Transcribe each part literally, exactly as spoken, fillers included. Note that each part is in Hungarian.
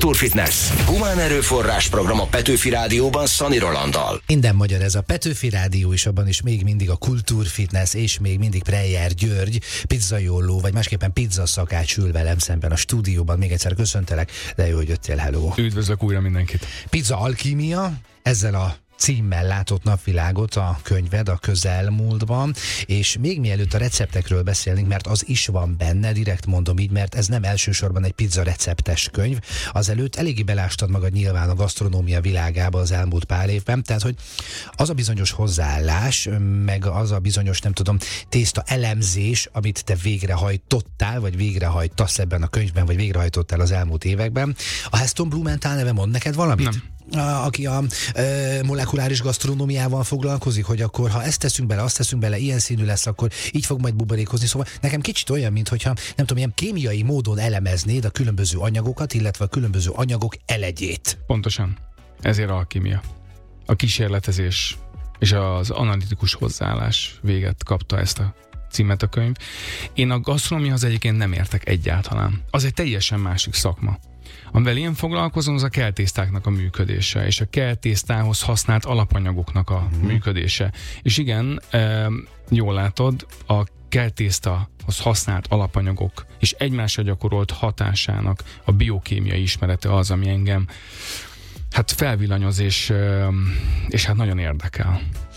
Kultúrfitness. Humán erőforrás program a Petőfi Rádióban Szani Rolanddal. Minden magyar ez a Petőfi Rádió, és abban is még mindig a Kultúrfitness, és még mindig Preyer György, pizzajóló, vagy másképpen pizza szakács ül velem szemben a stúdióban. Még egyszer köszöntelek, de jó, hogy jöttél, hello. Üdvözlök újra mindenkit. Pizza alkímia, ezzel a címmel látott napvilágot a könyved a közelmúltban, és még mielőtt a receptekről beszélnénk, mert az is van benne, direkt mondom így, mert ez nem elsősorban egy pizza receptes könyv, azelőtt eléggé belástad magad nyilván a gasztronómia világába az elmúlt pár évben, tehát hogy az a bizonyos hozzáállás, meg az a bizonyos, nem tudom, tészta elemzés, amit te végrehajtottál, vagy végrehajtasz ebben a könyvben, vagy végrehajtottál az elmúlt években, a Heston Blumenthal neve mond neked valamit? Nem. A, aki a e, molekuláris gasztronómiával foglalkozik, hogy akkor ha ezt teszünk bele, azt teszünk bele, ilyen színű lesz, akkor így fog majd buborékozni. Szóval nekem kicsit olyan, mintha nem tudom, ilyen kémiai módon elemeznéd a különböző anyagokat, illetve a különböző anyagok elegyét. Pontosan. Ezért alkímia. A kísérletezés és az analitikus hozzáállás véget kapta ezt a címet a könyv. Én a gasztronómiahoz egyébként nem értek egyáltalán. Az egy teljesen másik szakma. Amivel én foglalkozom, az a keltésztáknak a működése, és a keltésztához használt alapanyagoknak a uh-huh. működése. És igen, e, jól látod, a keltésztahoz használt alapanyagok és egymásra gyakorolt hatásának a biokémiai ismerete az, ami engem hát felvillanyoz, és, és hát nagyon érdekel.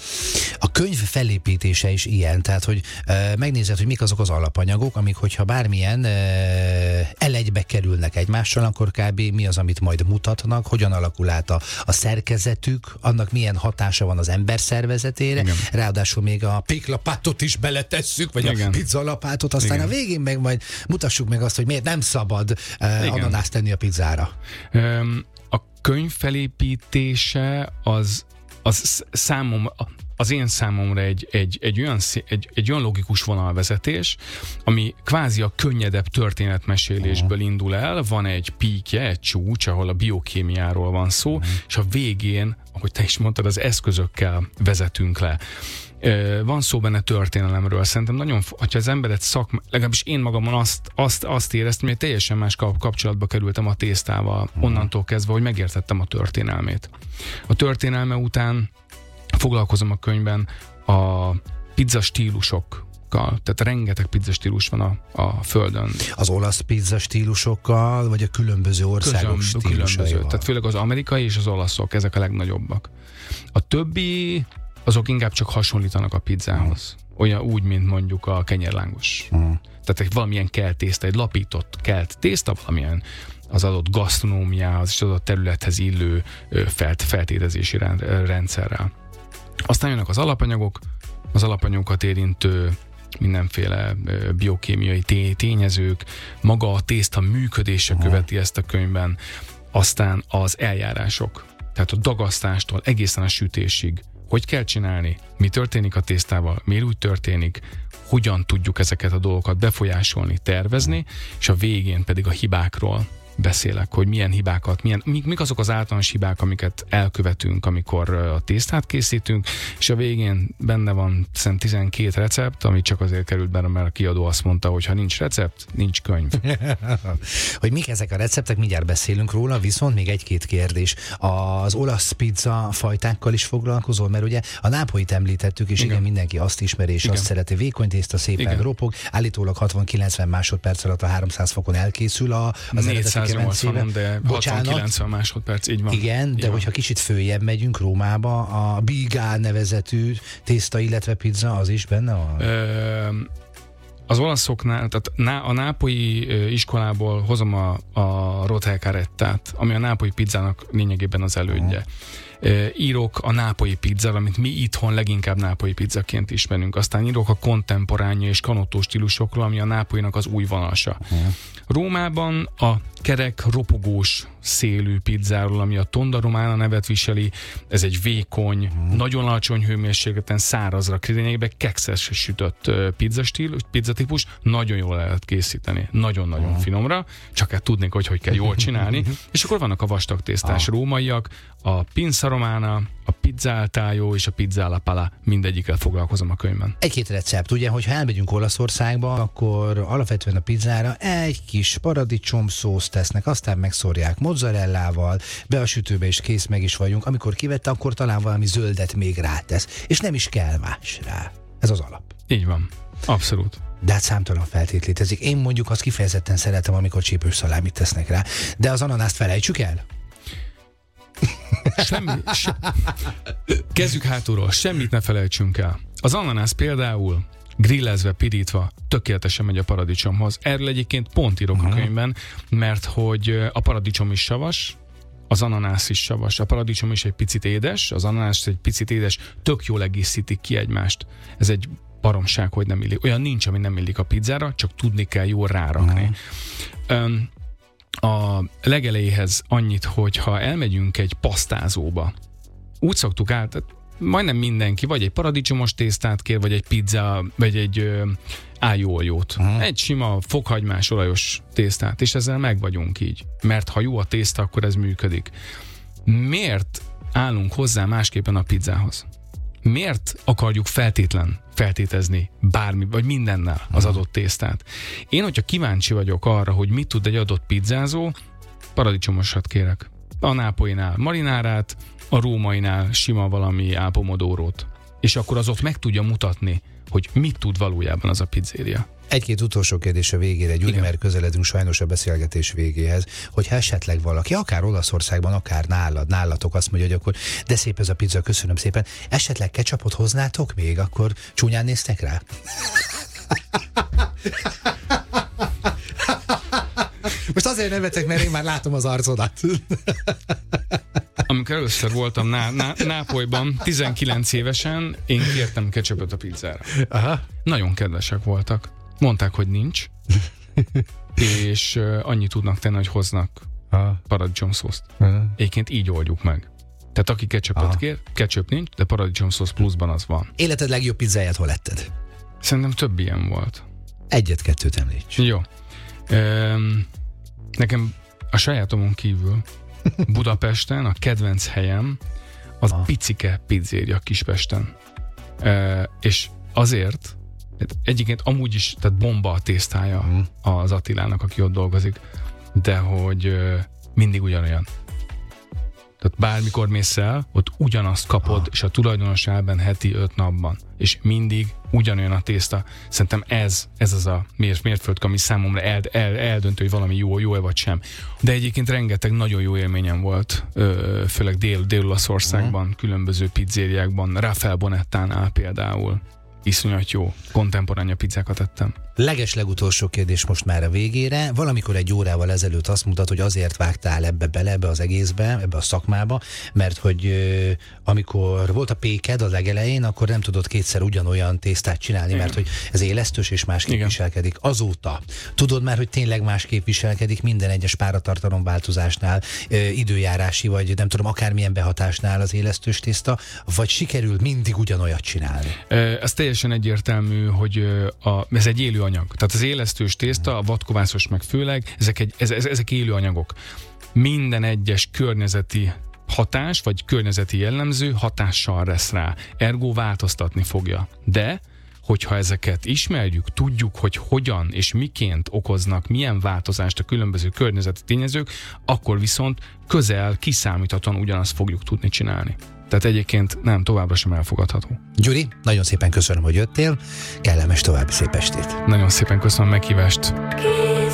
A könyv felépítése is ilyen, tehát hogy e, megnézed, hogy mik azok az alapanyagok, amik hogyha bármilyen e, elegybe kerülnek egymással, akkor kb. Mi az, amit majd mutatnak, hogyan alakul át a, a szerkezetük, annak milyen hatása van az ember szervezetére, igen. Ráadásul még a péklapátot is beletesszük, vagy igen. a pizzalapátot, aztán igen. a végén meg majd mutassuk meg azt, hogy miért nem szabad e, ananászt tenni a pizzára. Um, a könyv felépítése az az számom, az én számomra egy, egy, egy, olyan, egy, egy olyan logikus vonalvezetés, ami kvázi a könnyedebb történetmesélésből indul el, van egy píkje, egy csúcs, ahol a biokémiáról van szó, uh-huh. és a végén, ahogy te is mondtad, az eszközökkel vezetünk le. Van szó benne történelemről. Szerintem nagyon, hogyha az emberet szakma, legalábbis én magamon azt, azt, azt éreztem, hogy teljesen más kapcsolatba kerültem a tésztával, onnantól kezdve, hogy megértettem a történelmét. A történelme után foglalkozom a könyvben a pizza stílusokkal, tehát rengeteg pizza stílus van a, a földön. Az olasz pizza stílusokkal, vagy a különböző országok stílusaival? Tehát főleg az amerikai és az olaszok, ezek a legnagyobbak. A többi azok inkább csak hasonlítanak a pizzához. Olyan úgy, mint mondjuk a kenyérlángos. Uh-huh. Tehát egy valamilyen kelt tészta, egy lapított kelt tészta, valamilyen az adott gasztronómiához és az adott területhez illő felt, feltételezési rendszerrel. Aztán jönnek az alapanyagok, az alapanyagokat érintő mindenféle biokémiai tényezők, maga a tészta működése uh-huh. követi ezt a könyvben, aztán az eljárások, tehát a dagasztástól egészen a sütésig, hogy kell csinálni, mi történik a tésztával, miért úgy történik, hogyan tudjuk ezeket a dolgokat befolyásolni, tervezni, és a végén pedig a hibákról beszélek, hogy milyen hibákat, milyen, mik, mik azok az általános hibák, amiket elkövetünk, amikor a tésztát készítünk, és a végén benne van szerintem tizenkét recept, ami csak azért került benne, mert a kiadó azt mondta, hogy ha nincs recept, nincs könyv. Hogy mik ezek a receptek, mindjárt beszélünk róla, viszont még egy-két kérdés. Az olasz pizza fajtákkal is foglalkozol, mert ugye a nápolyt említettük, és igen, igen mindenki azt ismeri, és igen. azt szereti, vékony tészta, szépen igen. ropog, állítólag hatvan-kilencven másodperc alatt a háromszáz fokon elkészül a, az eredeti négyszáznyolcvan, de hatvan-kilencven másodperc, így van. Igen, de igen. hogyha kicsit följebb megyünk Rómába, a bigá nevezetű tészta, illetve pizza, az is benne van? Ö, az olaszoknál, tehát a nápolyi iskolából hozom a, a rotelcarettát, ami a nápolyi pizzának lényegében az elődje. Uh-huh. Írok a nápolyi pizzára, amit mi itthon leginkább nápolyi pizzaként ismerünk. Aztán írok a kontemporánja és kanotó stílusokról, ami a nápolynak az új vonalsa. Uh-huh. Rómában a kerek, ropogós szélű pizzáról, ami a tonda romana nevet viseli, ez egy vékony, uh-huh. nagyon alacsony hőmérsékleten, szárazra, lényegében kekszes sütött pizzastílus, pizzatípus, nagyon jól lehet készíteni, nagyon-nagyon uh-huh. finomra, csak hát tudnék, hogy hogy kell jól csinálni, és akkor vannak a vastag tésztás uh-huh. rómaiak, a pinza romana, a pizza al taglio és a pizza alla pala, mindegyikkel foglalkozom a könyvben. Egy-két recept, ugye, hogyha elmegyünk Olaszországba, akkor alapvetően a pizzára egy kis paradicsomszósz, tesznek, aztán megszórják mozzarellával, be a sütőbe is kész, meg is vagyunk. Amikor kivette, akkor talán valami zöldet még rátesz. És nem is kell más rá. Ez az alap. Így van. Abszolút. De hát számtalan feltét létezik. Én mondjuk azt kifejezetten szeretem, amikor csípős szalámit tesznek rá. De az ananászt felejtsük el? Semmi, se... Kezdjük hátulról, semmit ne felejtsünk el. Az ananász például grillezve, pirítva tökéletesen megy a paradicsomhoz. Erről egyébként pont írok uh-huh. a könyvben, mert hogy a paradicsom is savas, az ananász is savas. A paradicsom is egy picit édes, az ananász egy picit édes, tök jól egészítik ki egymást. Ez egy baromság, hogy nem illik. Olyan nincs, ami nem illik a pizzára, csak tudni kell jól rárakni. Uh-huh. Um, a legelejéhez annyit, hogy ha elmegyünk egy pasztázóba, úgy szoktuk át, majdnem mindenki, vagy egy paradicsomos tésztát kér, vagy egy pizza, vagy egy ö, ájóoljót. Uh-huh. Egy sima fokhagymás olajos tésztát, és ezzel meg vagyunk így. Mert ha jó a tészta, akkor ez működik. Miért állunk hozzá másképpen a pizzához? Miért akarjuk feltétlen feltétezni bármi, vagy mindennel az adott tésztát? Én, hogyha kíváncsi vagyok arra, hogy mit tud egy adott pizzázó, paradicsomosat kérek. A nápoinál marinárát, a rómainál sima valami álpomodórót. És akkor az ott meg tudja mutatni, hogy mit tud valójában az a pizzéria. Egy-két utolsó kérdés a végére, Gyuri, mert közeledünk sajnos a beszélgetés végéhez, hogyha esetleg valaki, akár Olaszországban, akár nálad, nálatok azt mondja, hogy akkor de szép ez a pizza, köszönöm szépen, esetleg ketchupot hoznátok még, akkor csúnyán néztek rá? Most azért nevetek, mert én már látom az arcodat. Amikor először voltam Ná- Ná- Nápolyban, tizenkilenc évesen, én kértem ketchupot a pizzára. Aha. Nagyon kedvesek voltak. Mondták, hogy nincs, és uh, annyit tudnak tenni, hogy hoznak paradicsomszószt. Egyébként így oldjuk meg. Tehát aki ketchupot kér, ketchup nincs, de paradicsomszósz pluszban az van. Életed legjobb pizzáját hol etted? Szerintem több ilyen volt. Egyet-kettőt említs. Jó. Um, nekem a sajátomon kívül Budapesten a kedvenc helyem az ah. picike pizzéria Kispesten. Uh, és azért, egyébként amúgy is, tehát bomba a tésztája mm. az Attilának, aki ott dolgozik, de hogy uh, mindig ugyanolyan. Tehát bármikor mész el, ott ugyanazt kapod, ah. és a tulajdonos elben heti öt napban. És mindig ugyanolyan a tészta. Szerintem ez, ez az a mért, mértföldkő, ami számomra el, el, eldöntő, hogy valami jó, jó-e vagy sem. De egyébként rengeteg nagyon jó élményem volt, főleg dél, Dél-Olaszországban, uh-huh. különböző pizzériákban, Rafael Bonettánál például. Iszonyat jó, kontemporánia pizzákat ettem. Leges legutolsó kérdés most már a végére. Valamikor egy órával ezelőtt azt mutat, hogy azért vágtál ebbe bele, ebbe az egészbe, ebbe a szakmába, mert hogy ö, amikor volt a péked a legelején, akkor nem tudod kétszer ugyanolyan tésztát csinálni, igen. mert hogy ez élesztős és másképp igen. viselkedik. Azóta tudod már, hogy tényleg másképp viselkedik minden egyes páratartalom változásnál, ö, időjárási, vagy nem tudom, akármilyen behatásnál az élesztős tészta, vagy sikerül mindig ugyanolyat csinálni? Ez teljesen egyértelmű, hogy a, ez egy élő anyag. Tehát az élesztős tészta, a vadkovászos meg főleg, ezek, egy, ez, ezek élő anyagok. Minden egyes környezeti hatás, vagy környezeti jellemző hatással lesz rá. Ergo változtatni fogja. De, hogyha ezeket ismerjük, tudjuk, hogy hogyan és miként okoznak, milyen változást a különböző környezeti tényezők, akkor viszont közel, kiszámíthatóan ugyanazt fogjuk tudni csinálni. Tehát egyébként nem, továbbra sem elfogadható. Gyuri, nagyon szépen köszönöm, hogy jöttél. Kellemes további szép estét. Nagyon szépen köszönöm a meghívást.